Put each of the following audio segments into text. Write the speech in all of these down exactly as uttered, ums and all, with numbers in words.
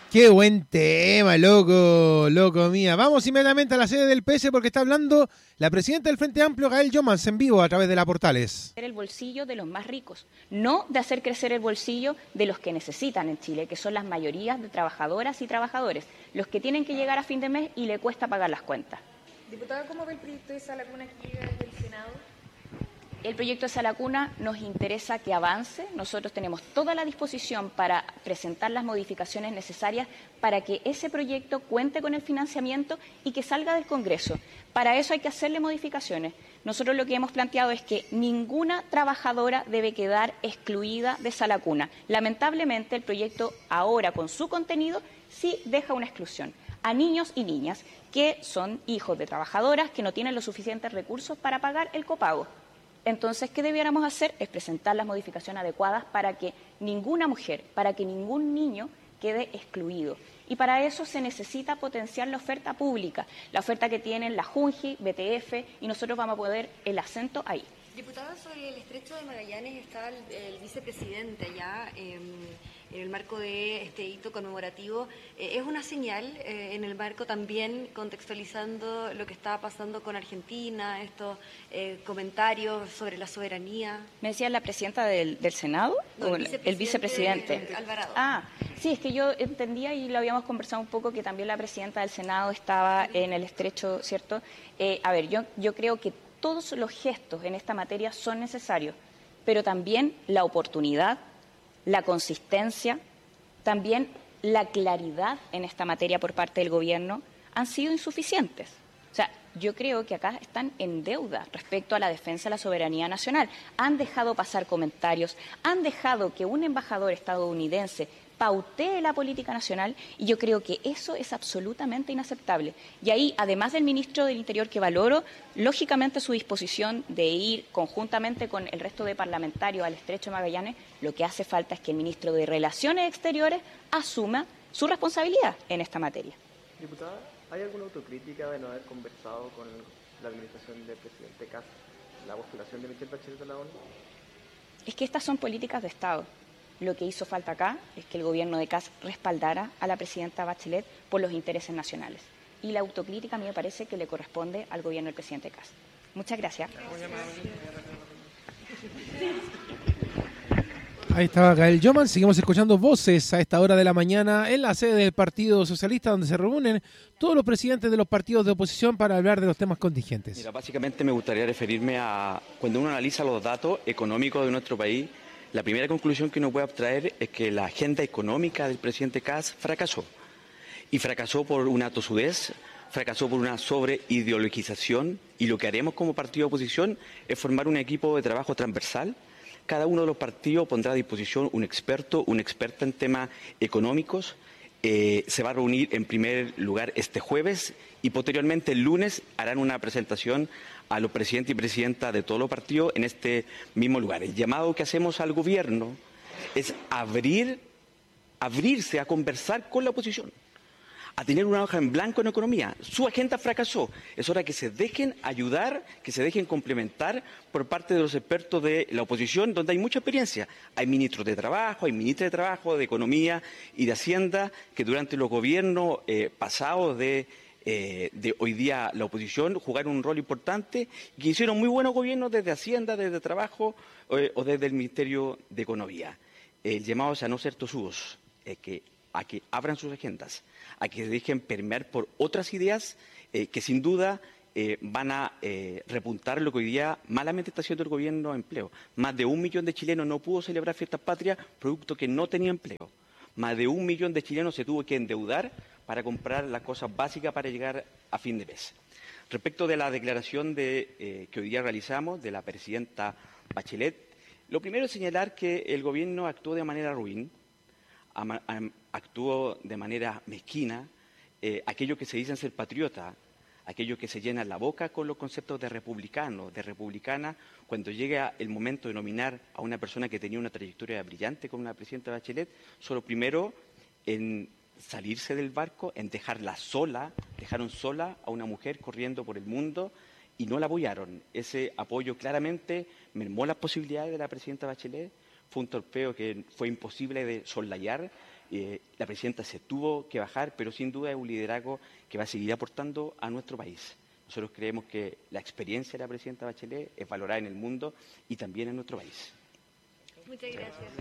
Qué buen tema, loco, loco mía. Vamos inmediatamente a la sede del P S porque está hablando la presidenta del Frente Amplio, Gael Jomans, en vivo a través de la Portales. El bolsillo de los más ricos, no de hacer crecer el bolsillo de los que necesitan en Chile, que son las mayorías de trabajadoras y trabajadores, los que tienen que llegar a fin de mes y le cuesta pagar las cuentas. Diputada, ¿cómo ve el proyecto de Sala Cuna que llega desde el Senado? El proyecto de Sala Cuna nos interesa que avance. Nosotros tenemos toda la disposición para presentar las modificaciones necesarias para que ese proyecto cuente con el financiamiento y que salga del Congreso. Para eso hay que hacerle modificaciones. Nosotros lo que hemos planteado es que ninguna trabajadora debe quedar excluida de Sala Cuna. Lamentablemente, el proyecto ahora, con su contenido, sí deja una exclusión a niños y niñas que son hijos de trabajadoras que no tienen los suficientes recursos para pagar el copago. Entonces, ¿qué debiéramos hacer? Es presentar las modificaciones adecuadas para que ninguna mujer, para que ningún niño quede excluido. Y para eso se necesita potenciar la oferta pública, la oferta que tienen la Junji, B T F, y nosotros vamos a poner el acento ahí. Diputada, sobre el estrecho de Magallanes está el, el vicepresidente allá eh, en el marco de este hito conmemorativo. Eh, ¿Es una señal eh, en el marco también contextualizando lo que está pasando con Argentina, estos eh, comentarios sobre la soberanía? ¿Me decía la presidenta del, del Senado? No, ¿O el vicepresidente, el vicepresidente? Alvarado. Ah, sí, es que yo entendía y lo habíamos conversado un poco que también la presidenta del Senado estaba en el estrecho, ¿cierto? Eh, a ver, yo, yo creo que todos los gestos en esta materia son necesarios, pero también la oportunidad, la consistencia, también la claridad en esta materia por parte del Gobierno han sido insuficientes. O sea, yo creo que acá están en deuda respecto a la defensa de la soberanía nacional. Han dejado pasar comentarios, han dejado que un embajador estadounidense pautee la política nacional y yo creo que eso es absolutamente inaceptable. Y ahí, además del ministro del Interior que valoro, lógicamente su disposición de ir conjuntamente con el resto de parlamentarios al Estrecho de Magallanes, lo que hace falta es que el ministro de Relaciones Exteriores asuma su responsabilidad en esta materia. Diputada, ¿hay alguna autocrítica de no haber conversado con la administración del presidente Kast, la postulación de Michelle Bachelet a la ONU? Es que estas son políticas de Estado. Lo que hizo falta acá es que el gobierno de Kast respaldara a la presidenta Bachelet por los intereses nacionales. Y la autocrítica a mí me parece que le corresponde al gobierno del presidente Kast. Muchas gracias. Ahí estaba Gael Jomans. Seguimos escuchando voces a esta hora de la mañana en la sede del Partido Socialista, donde se reúnen todos los presidentes de los partidos de oposición para hablar de los temas contingentes. Mira, básicamente me gustaría referirme a cuando uno analiza los datos económicos de nuestro país. La primera conclusión que uno puede abstraer es que la agenda económica del presidente Kast fracasó. Y fracasó por una tosudez, fracasó por una sobreideologización, y lo que haremos como partido de oposición es formar un equipo de trabajo transversal. Cada uno de los partidos pondrá a disposición un experto, una experta en temas económicos. Eh, se va a reunir en primer lugar este jueves y posteriormente el lunes harán una presentación a los presidentes y presidentas de todos los partidos en este mismo lugar. El llamado que hacemos al gobierno es abrir, abrirse a conversar con la oposición, a tener una hoja en blanco en economía. Su agenda fracasó. Es hora que se dejen ayudar, que se dejen complementar por parte de los expertos de la oposición, donde hay mucha experiencia. Hay ministros de Trabajo, hay ministras de Trabajo, de Economía y de Hacienda, que durante los gobiernos eh, pasados de, eh, de hoy día la oposición jugaron un rol importante y que hicieron muy buenos gobiernos desde Hacienda, desde Trabajo eh, o desde el Ministerio de Economía. El llamado es a no ser tosudos, eh, que a que abran sus agendas, a que se dejen permear por otras ideas eh, que sin duda eh, van a eh, repuntar lo que hoy día malamente está haciendo el gobierno de empleo. Más de un millón de chilenos no pudo celebrar fiestas patrias producto que no tenía empleo. Más de un millón de chilenos se tuvo que endeudar para comprar las cosas básicas para llegar a fin de mes. Respecto de la declaración de, eh, que hoy día realizamos de la presidenta Bachelet, lo primero es señalar que el gobierno actuó de manera ruin, actuó de manera mezquina. Eh, aquellos que se dicen ser patriotas, aquellos que se llenan la boca con los conceptos de republicano, de republicana, cuando llega el momento de nominar a una persona que tenía una trayectoria brillante como la presidenta Bachelet, solo primero en salirse del barco, en dejarla sola, dejaron sola a una mujer corriendo por el mundo y no la apoyaron. Ese apoyo claramente mermó las posibilidades de la presidenta Bachelet. Fue un torpeo que fue imposible de soslayar Eh, la presidenta se tuvo que bajar, pero sin duda es un liderazgo que va a seguir aportando a nuestro país. Nosotros creemos que la experiencia de la presidenta Bachelet es valorada en el mundo y también en nuestro país. Muchas gracias.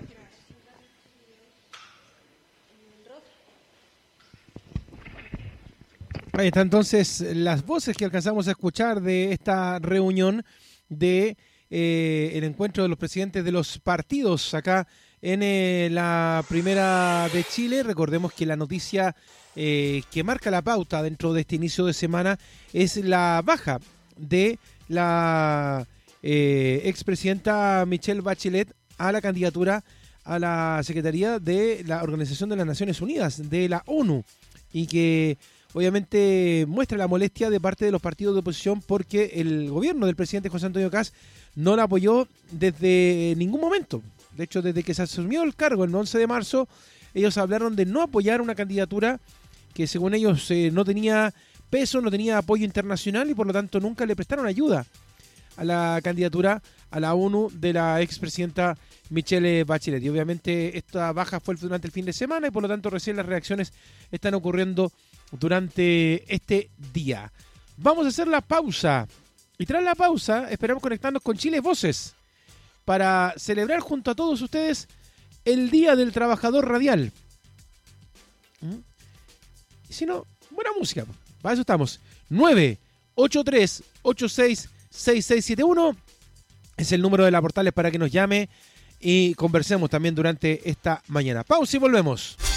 Ahí está entonces las voces que alcanzamos a escuchar de esta reunión de eh, el encuentro de los presidentes de los partidos acá en eh, la Primera de Chile. Recordemos que la noticia eh, que marca la pauta dentro de este inicio de semana es la baja de la eh, expresidenta Michelle Bachelet a la candidatura a la Secretaría de la Organización de las Naciones Unidas, de la ONU, y que obviamente muestra la molestia de parte de los partidos de oposición porque el gobierno del presidente José Antonio Kast no la apoyó desde ningún momento. De hecho, desde que se asumió el cargo el once de marzo, ellos hablaron de no apoyar una candidatura que según ellos eh, no tenía peso, no tenía apoyo internacional y por lo tanto nunca le prestaron ayuda a la candidatura a la ONU de la expresidenta Michelle Bachelet. Y obviamente esta baja fue durante el fin de semana y por lo tanto recién las reacciones están ocurriendo durante este día. Vamos a hacer la pausa y tras la pausa esperamos conectarnos con Chile Voces para celebrar junto a todos ustedes el Día del Trabajador Radial. ¿Mm? Y si no, buena música. Para eso estamos. nueve ocho tres ocho seis seis seis siete uno es el número de la Portales para que nos llame y conversemos también durante esta mañana. Pausa y volvemos.